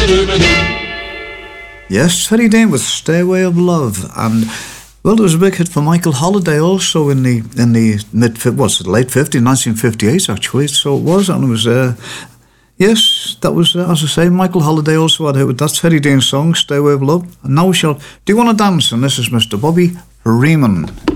Yes, Teddy Dane with Stairway of Love, and well, it was a big hit for Michael Holiday also in the late 50s, 1958 actually. So it was, and it was yes, that was as I say, Michael Holiday also had a hit with that Teddy Dane song, Stairway of Love. And now we shall Do You Want to Dance, and this is Mr. Bobby Freeman.